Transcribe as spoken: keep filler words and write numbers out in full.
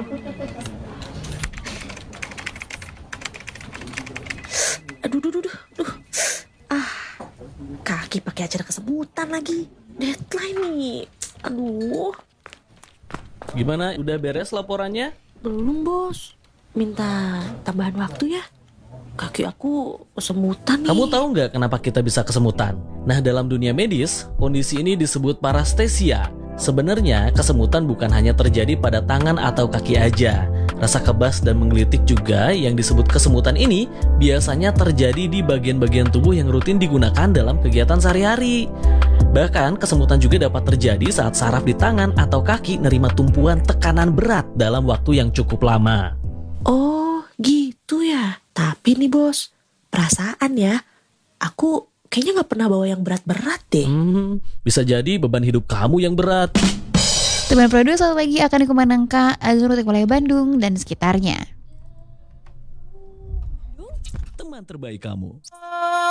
Aduh, duh, duh, duh, duh. Ah, kaki pakai acara kesemutan lagi. Deadline nih. Aduh. Gimana, udah beres laporannya? Belum, Bos. Minta tambahan waktu ya. Kaki aku kesemutan nih. Kamu tahu nggak kenapa kita bisa kesemutan? Nah, dalam dunia medis, kondisi ini disebut paresthesia. Sebenarnya, kesemutan bukan hanya terjadi pada tangan atau kaki aja. Rasa kebas dan menggelitik juga yang disebut kesemutan ini biasanya terjadi di bagian-bagian tubuh yang rutin digunakan dalam kegiatan sehari-hari. Bahkan, kesemutan juga dapat terjadi saat saraf di tangan atau kaki nerima tumpuan tekanan berat dalam waktu yang cukup lama. Oh, gitu ya. Tapi nih, Bos, perasaan ya, aku kayaknya gak pernah bawa yang berat-berat deh. Hmm, bisa jadi beban hidup kamu yang berat. Teman Produk selalu pagi akan dikumandangkan Azrul Wilayah Bandung dan sekitarnya. Teman terbaik kamu.